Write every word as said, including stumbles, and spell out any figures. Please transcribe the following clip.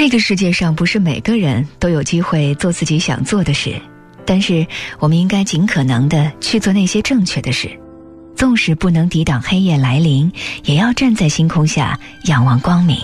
这个世界上不是每个人都有机会做自己想做的事，但是我们应该尽可能的去做那些正确的事，纵使不能抵挡黑夜来临，也要站在星空下仰望光明。